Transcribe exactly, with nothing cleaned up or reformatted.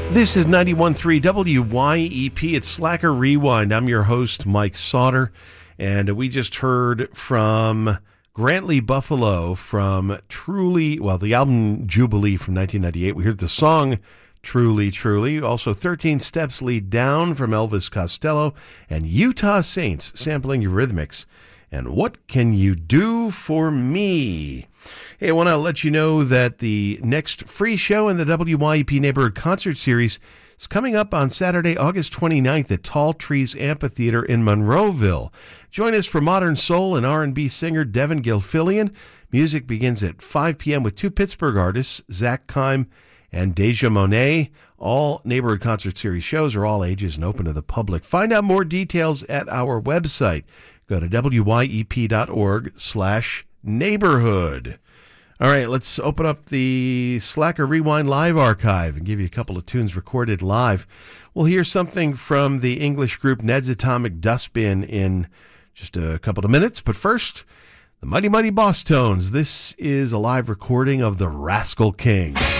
This is ninety-one point three W Y E P. It's Slacker Rewind. I'm your host, Mike Sauter, and we just heard from Grantley Buffalo from Truly, well, the album Jubilee from nineteen ninety-eight. We heard the song Truly, Truly. Also, thirteen Steps Lead Down from Elvis Costello, and Utah Saints sampling Eurythmics. And What Can You Do For Me? Hey, I want to let you know that the next free show in the W Y E P Neighborhood Concert Series is coming up on Saturday, August twenty-ninth at Tall Trees Amphitheater in Monroeville. Join us for modern soul and R and B singer Devin Gilfillian. Music begins at five p.m. with two Pittsburgh artists, Zach Kime and Deja Monet. All Neighborhood Concert Series shows are all ages and open to the public. Find out more details at our website. Go to W Y E P dot org slash neighborhood. All right, let's open up the Slacker Rewind Live archive and give you a couple of tunes recorded live. We'll hear something from the English group Ned's Atomic Dustbin in just a couple of minutes. But first, the Mighty Mighty Boss Tones. This is a live recording of The Rascal King.